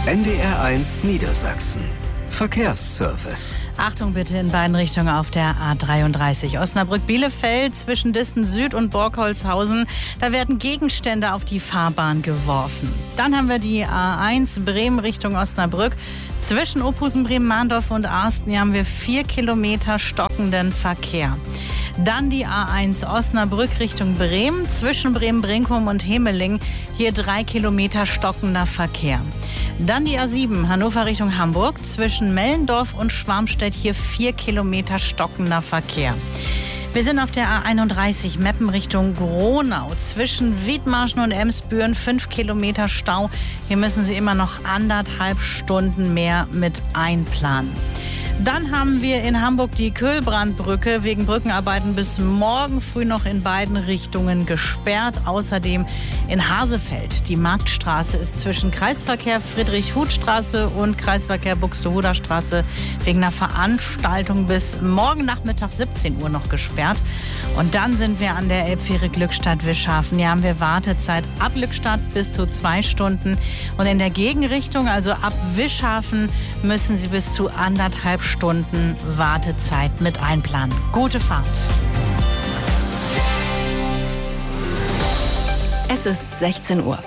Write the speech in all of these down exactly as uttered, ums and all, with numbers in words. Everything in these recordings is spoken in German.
N D R eins Niedersachsen. Verkehrsservice. Achtung bitte in beiden Richtungen auf der A dreiunddreißig. Osnabrück-Bielefeld zwischen Disten Süd und Borkholzhausen. Da werden Gegenstände auf die Fahrbahn geworfen. Dann haben wir die A eins Bremen Richtung Osnabrück. Zwischen Ophusen, Bremen-Mahndorf und Arsten hier haben wir vier Kilometer stockenden Verkehr. Dann die A eins Osnabrück Richtung Bremen. Zwischen Bremen-Brinkum und Hemeling hier drei Kilometer stockender Verkehr. Dann die A sieben Hannover Richtung Hamburg. Zwischen Mellendorf und Schwarmstedt hier vier Kilometer stockender Verkehr. Wir sind auf der A einunddreißig Meppen Richtung Gronau. Zwischen Wiedmarschen und Emsbüren fünf Kilometer Stau. Hier müssen Sie immer noch anderthalb Stunden mehr mit einplanen. Dann haben wir in Hamburg die Köhlbrandbrücke wegen Brückenarbeiten bis morgen früh noch in beiden Richtungen gesperrt. Außerdem in Hasefeld. Die Marktstraße ist zwischen Kreisverkehr Friedrich-Huth-Straße und Kreisverkehr Buxtehuder Straße wegen einer Veranstaltung bis morgen Nachmittag siebzehn Uhr noch gesperrt. Und dann sind wir an der Elbfähre Glückstadt-Wischhafen. Hier haben wir Wartezeit ab Glückstadt bis zu zwei Stunden. Und in der Gegenrichtung, also ab Wischhafen, müssen Sie bis zu anderthalb Stunden Wartezeit mit einplanen. Gute Fahrt. Es ist sechzehn Uhr.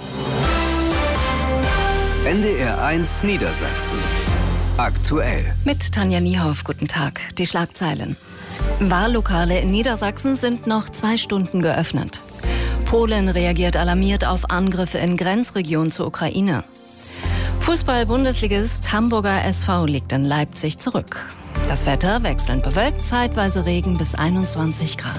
N D R eins Niedersachsen. Aktuell. Mit Tanja Niehoff, guten Tag. Die Schlagzeilen. Wahllokale in Niedersachsen sind noch zwei Stunden geöffnet. Polen reagiert alarmiert auf Angriffe in Grenzregion zur Ukraine. Fußball-Bundesligist Hamburger S V liegt in Leipzig zurück. Das Wetter wechselnd bewölkt, zeitweise Regen bis einundzwanzig Grad.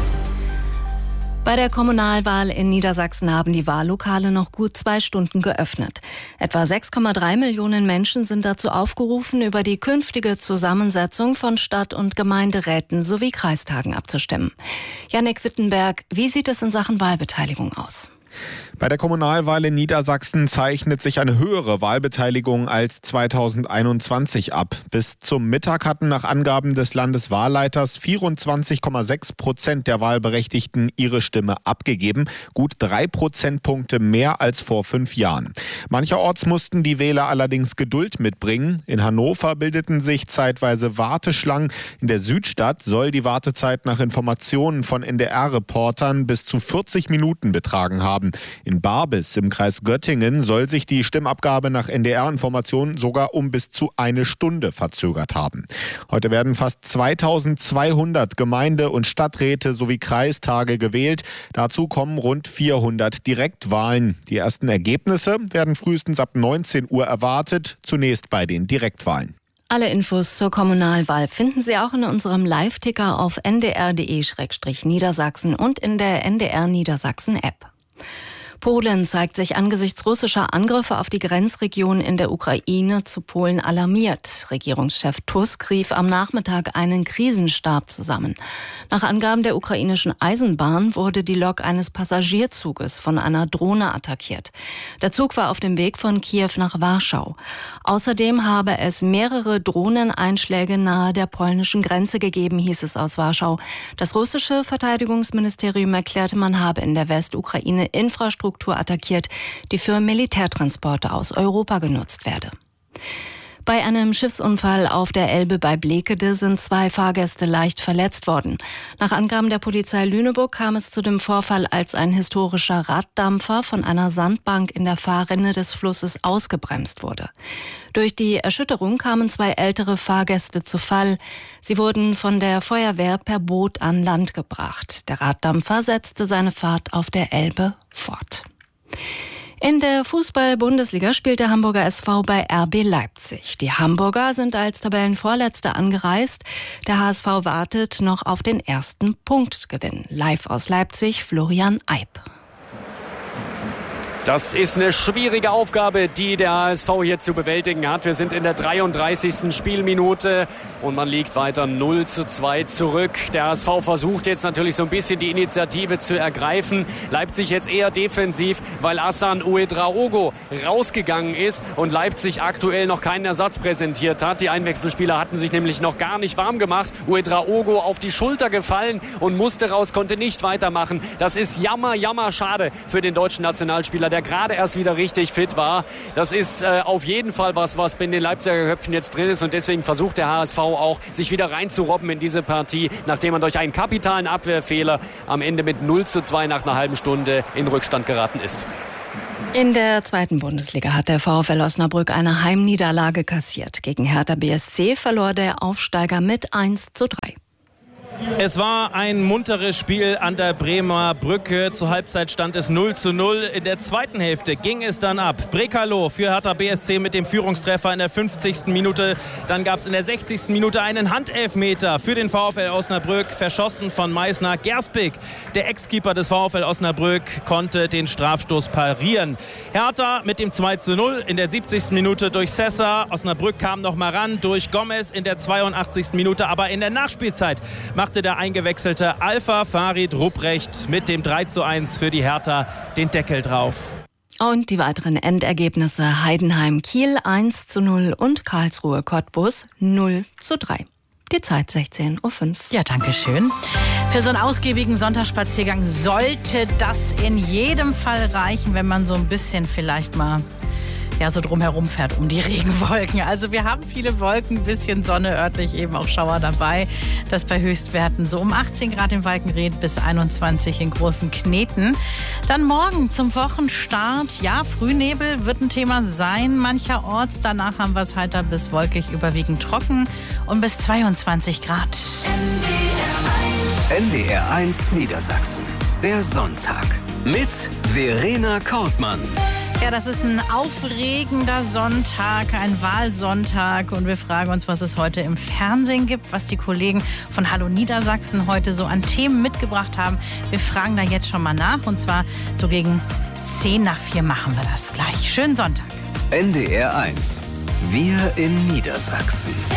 Bei der Kommunalwahl in Niedersachsen haben die Wahllokale noch gut zwei Stunden geöffnet. Etwa sechs Komma drei Millionen Menschen sind dazu aufgerufen, über die künftige Zusammensetzung von Stadt- und Gemeinderäten sowie Kreistagen abzustimmen. Jannik Wittenberg, wie sieht es in Sachen Wahlbeteiligung aus? Bei der Kommunalwahl in Niedersachsen zeichnet sich eine höhere Wahlbeteiligung als zweitausendeinundzwanzig ab. Bis zum Mittag hatten nach Angaben des Landeswahlleiters vierundzwanzig Komma sechs Prozent der Wahlberechtigten ihre Stimme abgegeben. Gut drei Prozentpunkte mehr als vor fünf Jahren. Mancherorts mussten die Wähler allerdings Geduld mitbringen. In Hannover bildeten sich zeitweise Warteschlangen. In der Südstadt soll die Wartezeit nach Informationen von N D R-Reportern bis zu vierzig Minuten betragen haben. In Barbis im Kreis Göttingen soll sich die Stimmabgabe nach N D R-Informationen sogar um bis zu eine Stunde verzögert haben. Heute werden fast zweitausendzweihundert Gemeinde- und Stadträte sowie Kreistage gewählt. Dazu kommen rund vierhundert Direktwahlen. Die ersten Ergebnisse werden frühestens ab neunzehn Uhr erwartet, zunächst bei den Direktwahlen. Alle Infos zur Kommunalwahl finden Sie auch in unserem Live-Ticker auf n d r punkt d e slash niedersachsen und in der N D R Niedersachsen-App. Polen zeigt sich angesichts russischer Angriffe auf die Grenzregion in der Ukraine zu Polen alarmiert. Regierungschef Tusk rief am Nachmittag einen Krisenstab zusammen. Nach Angaben der ukrainischen Eisenbahn wurde die Lok eines Passagierzuges von einer Drohne attackiert. Der Zug war auf dem Weg von Kiew nach Warschau. Außerdem habe es mehrere Drohneneinschläge nahe der polnischen Grenze gegeben, hieß es aus Warschau. Das russische Verteidigungsministerium erklärte, man habe in der Westukraine Infrastruktur attackiert, die für Militärtransporte aus Europa genutzt werde. Bei einem Schiffsunfall auf der Elbe bei Blekede sind zwei Fahrgäste leicht verletzt worden. Nach Angaben der Polizei Lüneburg kam es zu dem Vorfall, als ein historischer Raddampfer von einer Sandbank in der Fahrrinne des Flusses ausgebremst wurde. Durch die Erschütterung kamen zwei ältere Fahrgäste zu Fall. Sie wurden von der Feuerwehr per Boot an Land gebracht. Der Raddampfer setzte seine Fahrt auf der Elbe fort. In der Fußball-Bundesliga spielt der Hamburger S V bei R B Leipzig. Die Hamburger sind als Tabellenvorletzter angereist. Der H S V wartet noch auf den ersten Punktgewinn. Live aus Leipzig, Florian Eib. Das ist eine schwierige Aufgabe, die der H S V hier zu bewältigen hat. Wir sind in der dreiunddreißigsten Spielminute und man liegt weiter null zu zwei zurück. Der H S V versucht jetzt natürlich so ein bisschen die Initiative zu ergreifen. Leipzig jetzt eher defensiv, weil Hassan Ouedraogo rausgegangen ist und Leipzig aktuell noch keinen Ersatz präsentiert hat. Die Einwechselspieler hatten sich nämlich noch gar nicht warm gemacht. Ouedraogo auf die Schulter gefallen und musste raus, konnte nicht weitermachen. Das ist jammer, jammer schade für den deutschen Nationalspieler. Der der gerade erst wieder richtig fit war. Das ist äh, auf jeden Fall was, was in den Leipziger Köpfen jetzt drin ist. Und deswegen versucht der H S V auch, sich wieder reinzurobben in diese Partie, nachdem man durch einen kapitalen Abwehrfehler am Ende mit null zu zwei nach einer halben Stunde in Rückstand geraten ist. In der zweiten Bundesliga hat der VfL Osnabrück eine Heimniederlage kassiert. Gegen Hertha B S C verlor der Aufsteiger mit eins zu drei. Es war ein munteres Spiel an der Bremer Brücke. Zur Halbzeit stand es null zu null. In der zweiten Hälfte ging es dann ab. Brekalo für Hertha B S C mit dem Führungstreffer in der fünfzigsten Minute. Dann gab es in der sechzigsten Minute einen Handelfmeter für den VfL Osnabrück, verschossen von Meißner. Gerspig, der Ex-Keeper des VfL Osnabrück, konnte den Strafstoß parieren. Hertha mit dem zwei zu null in der siebzigsten Minute durch Sessa. Osnabrück kam noch mal ran durch Gomez in der zweiundachtzigsten Minute. Aber in der Nachspielzeit machte der eingewechselte Alpha Farid Rupprecht mit dem drei zu eins für die Hertha den Deckel drauf. Und die weiteren Endergebnisse: Heidenheim-Kiel eins zu null und Karlsruhe-Cottbus null zu drei. Die Zeit sechzehn Uhr fünf. Ja, danke schön. Für so einen ausgiebigen Sonntagsspaziergang sollte das in jedem Fall reichen, wenn man so ein bisschen vielleicht mal ja, so drumherum fährt um die Regenwolken. Also wir haben viele Wolken, ein bisschen Sonne, örtlich eben auch Schauer dabei. Das bei Höchstwerten so um achtzehn Grad in Walkenried bis einundzwanzig in Großen Kneten. Dann morgen zum Wochenstart. Ja, Frühnebel wird ein Thema sein mancherorts. Danach haben wir es heiter bis wolkig, überwiegend trocken und bis zweiundzwanzig Grad. N D R eins Niedersachsen. Der Sonntag mit Verena Kortmann. Ja, das ist ein aufregender Sonntag, ein Wahlsonntag. Und wir fragen uns, was es heute im Fernsehen gibt, was die Kollegen von Hallo Niedersachsen heute so an Themen mitgebracht haben. Wir fragen da jetzt schon mal nach. Und zwar so gegen zehn nach vier machen wir das gleich. Schönen Sonntag. N D R eins. Wir in Niedersachsen.